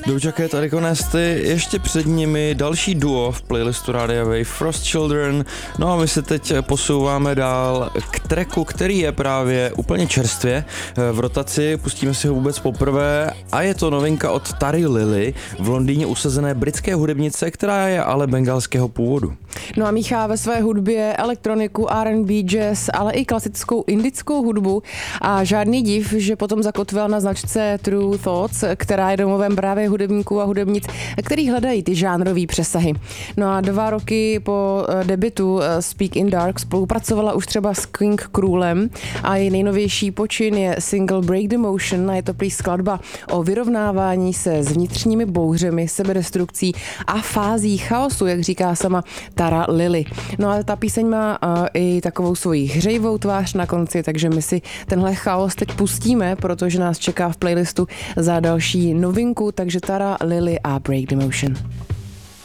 Doja Cat a Rico Nasty, ještě před nimi další duo v playlistu Radia Wave, Frost Children. No a my se teď posouváme dál k tracku, který je právě úplně čerstvě v rotaci, pustíme si ho vůbec poprvé a je to novinka od Tari Lily, v Londýně usazené britské hudebnice, která je ale bengalského původu. No a míchá ve své hudbě elektroniku, R&B, jazz, ale i klasickou indickou hudbu a žádný div, že potom zakotvila na značce True Thoughts, která je domovem právě hudebníků a hudebnic, který hledají ty žánrový přesahy. No a 2 roky po debutu Speak in Dark spolupracovala už třeba s King Krulem a její nejnovější počin je single Break the Motion a je to prý skladba o vyrovnávání se s vnitřními bouřemi, sebedestrukcí a fází chaosu, jak říká sama Tara Lily. No a ta píseň má i takovou svoji hřejivou tvář na konci, takže my si tenhle chaos teď pustíme, protože nás čeká v playlistu za další novinku, takže Tara Lily a Break the Motion.